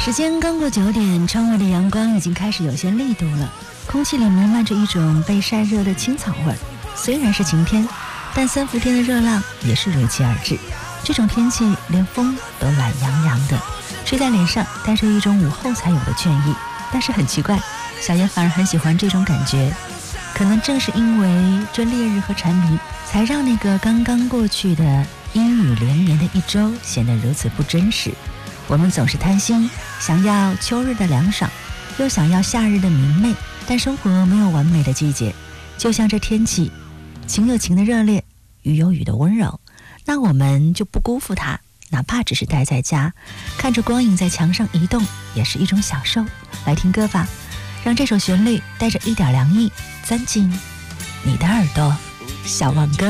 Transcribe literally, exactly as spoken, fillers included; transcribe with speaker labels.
Speaker 1: 时间刚过九点，窗外的阳光已经开始有些力度了，空气里弥漫着一种被晒热的青草味儿。虽然是晴天，但三伏天的热浪也是如期而至。这种天气连风都懒洋洋的，吹在脸上带着一种午后才有的倦意。但是很奇怪，小妍反而很喜欢这种感觉。可能正是因为这烈日和蝉鸣，才让那个刚刚过去的阴雨连绵的一周显得如此不真实。我们总是贪心，想要秋日的凉爽，又想要夏日的明媚，但生活没有完美的季节。就像这天气，晴有晴的热烈，雨有雨的温柔，那我们就不辜负它，哪怕只是待在家，看着光影在墙上移动，也是一种享受。来听歌吧，让这首旋律带着一点凉意钻进你的耳朵。小王歌。